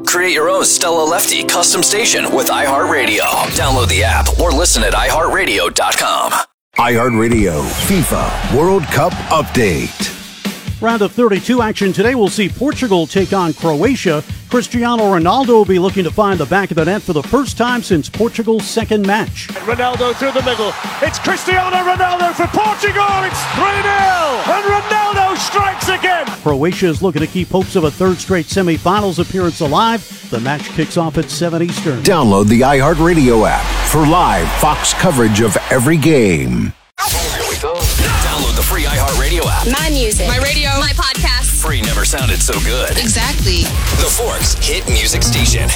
Create your own Stella Lefty custom station with iHeartRadio. Download the app or listen at iHeartRadio.com. iHeartRadio FIFA World Cup Update. Round of 32 action today. We'll see Portugal take on Croatia. Cristiano Ronaldo will be looking to find the back of the net for the first time since Portugal's second match. Ronaldo through the middle. It's Cristiano Ronaldo for Portugal. It's 3-0. And Ronaldo strikes again. Croatia is looking to keep hopes of a third straight semifinals appearance alive. The match kicks off at 7 Eastern. Download the iHeartRadio app for live Fox coverage of every game. Here we go. Download the free iHeartRadio app. My music. My radio. My podcast. Free never sounded so good. Exactly. The Forks Hit Music Station.